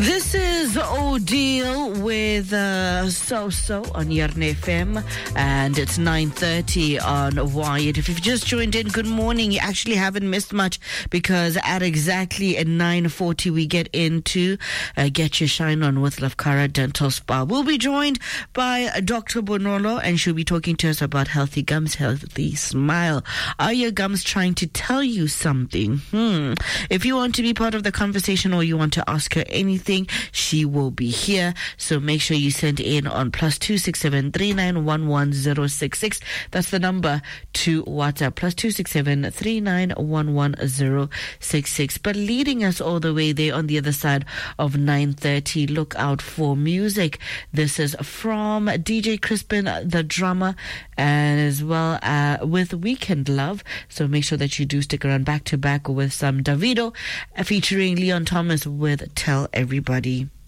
This is O'Deal with So on Yarn FM, and it's 9:30 on Wired. If you've just joined in, good morning. You actually haven't missed much, because at exactly at 9:40 we get into Get Your Shine On with Lavkara Dental Spa. We'll be joined by Dr. Bonolo, and she'll be talking to us about healthy gums, healthy smile. Are your gums trying to tell you something? If you want to be part of the conversation or you want to ask her anything, she will be here. So make sure you send in on +267 3911 066. That's the number to WhatsApp, +267 3911 066. But leading us all the way there on the other side of 9:30, look out for music. This is from DJ Crispin, the drummer, and as well with Weekend Love. So make sure that you do stick around, back to back with some Davido featuring Leon Thomas with Tell Everybody.